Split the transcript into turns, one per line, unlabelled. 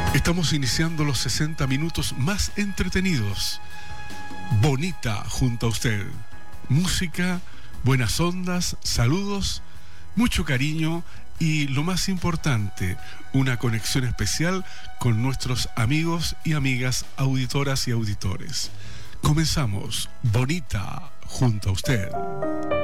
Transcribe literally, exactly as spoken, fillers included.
Estamos iniciando los sesenta minutos más entretenidos. Bonita junto a usted. Música, buenas ondas, saludos, mucho cariño y lo más importante, una conexión especial con nuestros amigos y amigas auditoras y auditores. Comenzamos. Bonita junto a usted.